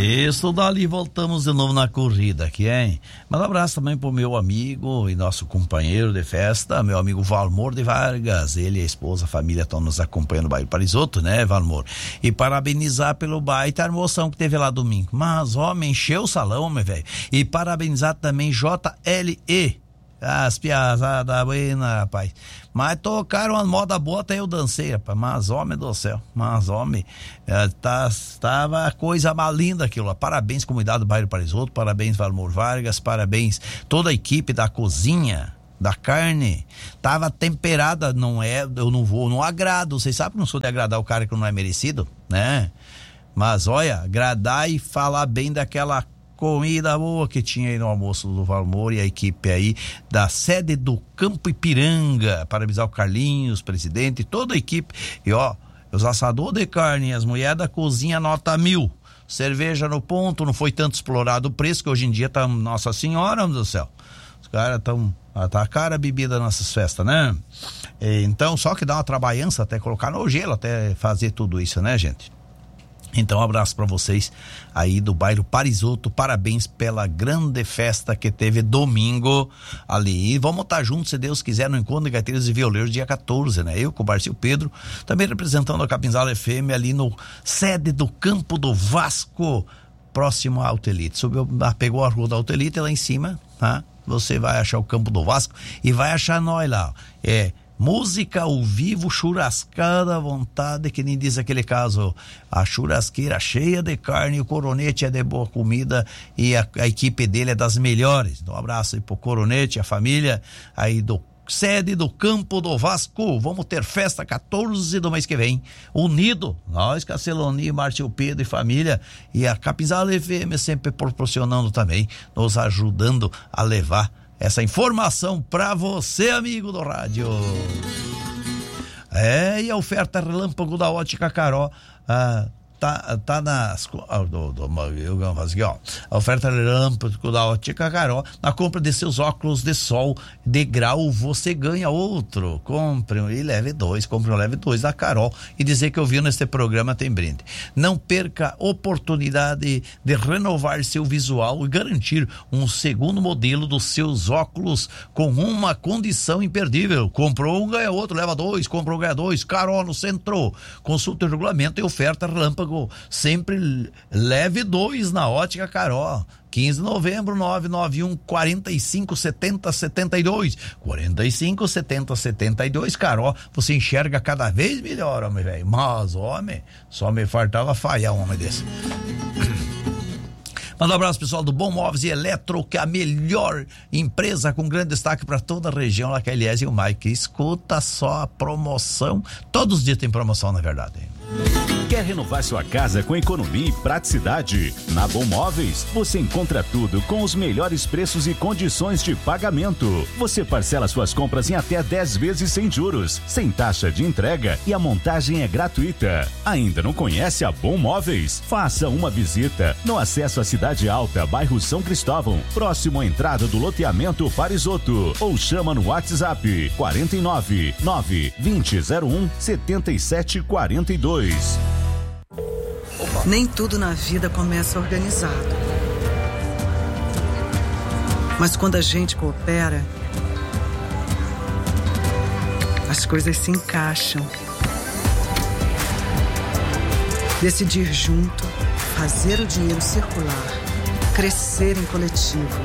Isso, dali voltamos de novo na corrida aqui, hein? Manda um abraço também pro meu amigo e nosso companheiro de festa, meu amigo Valmor de Vargas. Ele e a esposa, a família estão nos acompanhando no bairro Parisoto, né, Valmor? E parabenizar pelo baita emoção que teve lá domingo. Mas, homem, encheu o salão, meu velho. E parabenizar também JLE. As piazadas buenas, rapaz. Mas tocaram uma moda boa, até eu dancei, rapaz. Mas, homem do céu. Mas, homem, estava coisa mais linda aquilo lá. Parabéns, comunidade do bairro Parisoto. Parabéns, Valmor Vargas. Parabéns, toda a equipe da cozinha, da carne. Tava temperada, eu não agrado. Vocês sabem que não sou de agradar o cara que não é merecido, né? Mas, olha, agradar e falar bem daquela comida boa que tinha aí no almoço do Valmor e a equipe aí da sede do Campo Ipiranga. Parabenizar o Carlinhos, presidente, toda a equipe. E ó, os assadores de carne, as mulheres da cozinha nota 1000. Cerveja no ponto, não foi tanto explorado o preço, que hoje em dia tá, Nossa Senhora do céu. Os caras tá cara a bebida nessas festas, né? Então, só que dá uma trabalhança até colocar no gelo, até fazer tudo isso, né, gente? Então, um abraço para vocês aí do bairro Parisoto. Parabéns pela grande festa que teve domingo ali. E vamos estar juntos, se Deus quiser, no Encontro de Gaiteiros e Violeiros, dia 14, né? Eu com o Barcio Pedro, também representando a Capinzala FM ali no sede do Campo do Vasco, próximo à Autelite. Pegou a rua da Autelite lá em cima, tá? Você vai achar o Campo do Vasco e vai achar nós lá. Música ao vivo, churrascada à vontade, que nem diz aquele caso, a churrasqueira cheia de carne, o Coronete é de boa comida e a equipe dele é das melhores. Então um abraço aí pro Coronete, a família aí do sede do Campo do Vasco. Vamos ter festa 14 do mês que vem, unido, nós, Caceloni, Márcio Pedro e família, e a Capinzala FM sempre proporcionando também, nos ajudando a levar essa informação pra você, amigo do rádio. E a oferta relâmpago da Ótica Caró tá nas a oferta relâmpago da Ótica Caró, na compra de seus óculos de sol de grau, você ganha outro. Compre e leve dois, leve dois da Carol, e dizer que ouviu neste programa tem brinde. Não perca a oportunidade de renovar seu visual e garantir um segundo modelo dos seus óculos com uma condição imperdível. Comprou um, ganha outro, leva dois, comprou um, ganha dois. Carol no centro. Consulta o regulamento e oferta relâmpago. Sempre leve dois na Ótica Caró. 15 de novembro, 991 45 70 72. 45 70 72. Caró, você enxerga cada vez melhor, homem, velho. Mas, homem, só me faltava falhar um homem desse. Manda um abraço, pessoal do Bom Móveis e Eletro, que é a melhor empresa com grande destaque para toda a região, lá que é a Elias e o Mike. Escuta só a promoção. Todos os dias tem promoção, na verdade. Quer renovar sua casa com economia e praticidade? Na Bom Móveis, você encontra tudo com os melhores preços e condições de pagamento. Você parcela suas compras em até 10 vezes sem juros, sem taxa de entrega, e a montagem é gratuita. Ainda não conhece a Bom Móveis? Faça uma visita no acesso à Cidade Alta, bairro São Cristóvão, próximo à entrada do loteamento Parisoto, ou chama no WhatsApp 49 920 01 77 42. Nem tudo na vida começa organizado. Mas quando a gente coopera, as coisas se encaixam. Decidir junto, fazer o dinheiro circular, crescer em coletivo.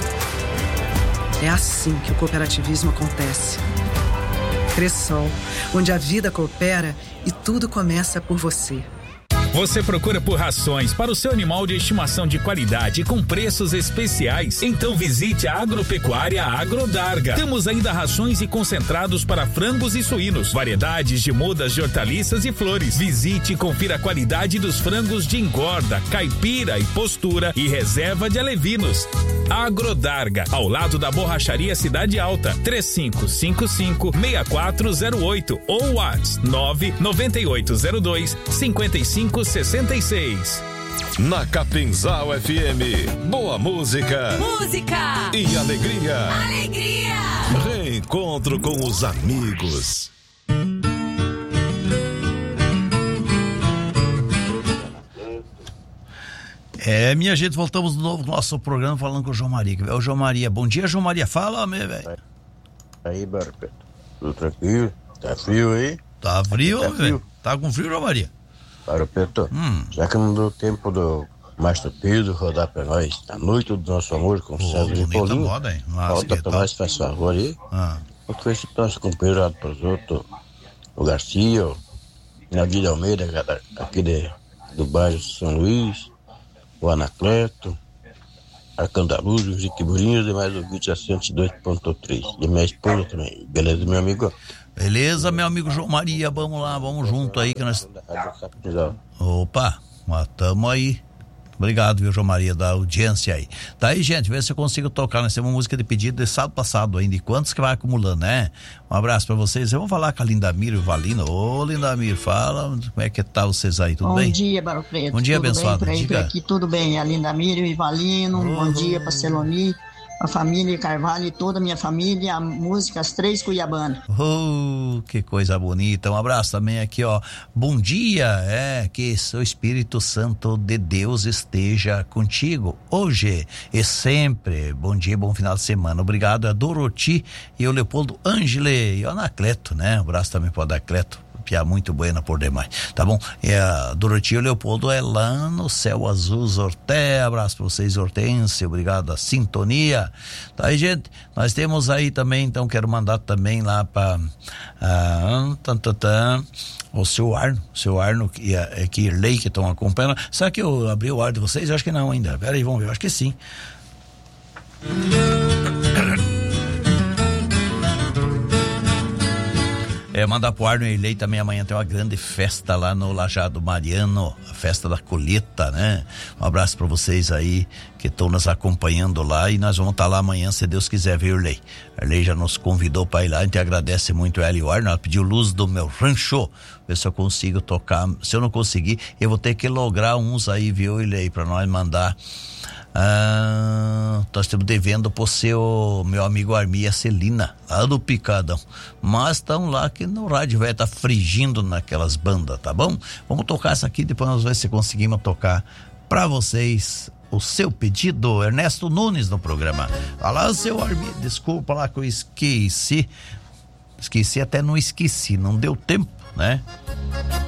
É assim que o cooperativismo acontece. Cressol, onde a vida coopera e tudo começa por você. Você procura por rações para o seu animal de estimação de qualidade com preços especiais? Então visite a Agropecuária Agrodarga. Temos ainda rações e concentrados para frangos e suínos, variedades de mudas de hortaliças e flores. Visite e confira a qualidade dos frangos de engorda, caipira e postura e reserva de alevinos. Agrodarga, ao lado da Borracharia Cidade Alta, 3555-6408 ou WhatsApp 99802-5566. Na Capinzal FM, boa música. Música e alegria. Alegria. Reencontro com os amigos. Minha gente, voltamos de novo no nosso programa falando com o João Maria. É o João Maria. Bom dia, João Maria. Fala, meu velho. Aí, Barpeto. Tudo tranquilo? Tá frio aí? Tá frio, velho? Tá com frio, João Maria? Barpeto, já que não deu tempo do Mastro Pedro rodar pra nós a noite do nosso amor com o César e Paulinho. Moda, hein? Volta pra nós, faz favor aí. Porque foi esse nosso companheiro pros outros, o Garcia, o Nadir Almeida, aqui do bairro São Luís, o Anacleto, Arcandaluz, o Jiquiburinho e demais ouvintes a 102.3. E minha esposa também. Beleza, meu amigo? Beleza, meu amigo João Maria. Vamos lá, vamos junto aí que nós... Opa, tamo aí. Obrigado, viu, João Maria, da audiência aí. Tá aí, gente, vê se eu consigo tocar. Nós temos uma música de pedido de sábado passado ainda. E quantos que vai acumulando, né? Um abraço pra vocês. Eu vou falar com a Lindamir e o Valino. Ô, Lindamir, fala, como é que tá vocês aí? Tudo bem? Bom dia, Barro Preto. Bom dia, abençoado. Bem, por aqui tudo bem. A Lindamir e o Valino. Bom dia pra Celoni, a família Carvalho e toda a minha família. A música As Três Cuiabanas. Que coisa bonita. Um abraço também aqui, ó. Bom dia, que o Espírito Santo de Deus esteja contigo hoje e sempre. Bom dia, bom final de semana. Obrigado a Doroti e o Leopoldo Angele e o Anacleto, né? Um abraço também pro Anacleto. Pia muito buena por demais, tá bom? E a Doroti e o Leopoldo é lá no Céu Azul Zorté. Abraço pra vocês, Hortência, obrigado a sintonia. Tá aí, gente, nós temos aí também, então quero mandar também lá pra o seu Arno que Irlei que estão acompanhando. Será que eu abri o ar de vocês? Eu acho que não ainda, pera aí, vamos ver, eu acho que sim. Mandar pro Arno e Irlei também. Amanhã tem uma grande festa lá no Lajado Mariano, a festa da colheita, né? Um abraço para vocês aí que estão nos acompanhando lá, e nós vamos estar lá amanhã, se Deus quiser, viu, Irlei? A Irlei já nos convidou para ir lá, a gente agradece muito ela e o Arno. Ela pediu Luz do Meu Rancho, ver se eu consigo tocar. Se eu não conseguir, eu vou ter que lograr uns aí, viu, Irlei, para nós mandar. Nós estamos devendo pro seu meu amigo Armi e a Celina, lá do Picadão, mas estão lá que no rádio vai estar frigindo naquelas bandas, tá bom? Vamos tocar essa aqui, depois nós vamos ver se conseguimos tocar pra vocês o seu pedido. Ernesto Nunes no programa. Olha lá, seu Armi, desculpa lá que eu esqueci até não esqueci, não deu tempo, né?